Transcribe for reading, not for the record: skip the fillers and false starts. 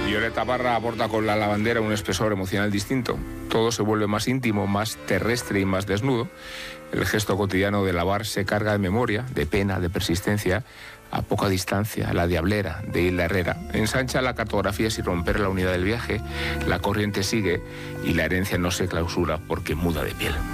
Violeta Parra aporta con La lavandera un espesor emocional distinto. Todo se vuelve más íntimo, más terrestre y más desnudo. El gesto cotidiano de lavar se carga de memoria, de pena, de persistencia. A poca distancia, La diablera, de Hilda Herrera, ensancha la cartografía sin romper la unidad del viaje. La corriente sigue y la herencia no se clausura porque muda de piel.